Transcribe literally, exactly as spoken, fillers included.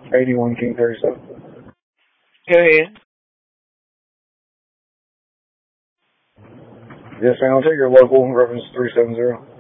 eighty-one King thirty-seven. Go ahead. Yes, ma'am. I'll take your local reference three seven zero.